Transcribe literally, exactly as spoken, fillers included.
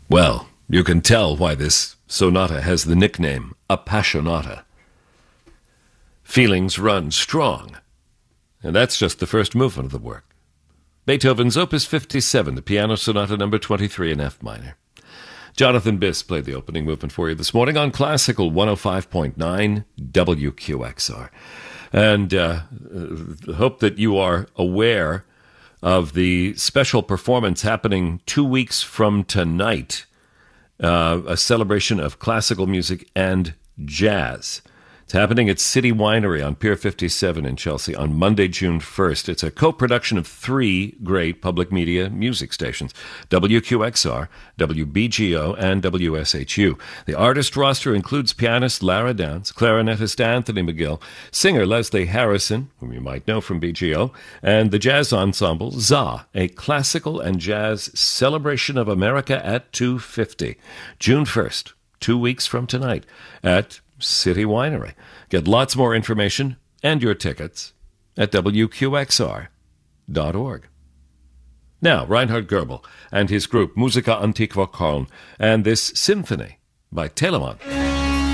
Well, you can tell why this sonata has the nickname Appassionata. Feelings run strong, and that's just the first movement of the work. Beethoven's Opus fifty-seven, the piano sonata number twenty-three in F minor. Jonathan Biss played the opening movement for you this morning on Classical one oh five point nine W Q X R. And uh, hope that you are aware of the special performance happening two weeks from tonight, uh, a celebration of classical music and jazz. It's happening at City Winery on Pier fifty-seven in Chelsea on Monday, June first. It's a co-production of three great public media music stations, W Q X R, W B G O, and W S H U. The artist roster includes pianist Lara Dance, clarinetist Anthony McGill, singer Leslie Harrison, whom you might know from B G O, and the jazz ensemble ZA, a classical and jazz celebration of America at two fifty. June first, two weeks from tonight, at City Winery. Get lots more information and your tickets at W Q X R dot org. Now, Reinhard Goebel and his group Musica Antiqua Köln and this symphony by Telemann.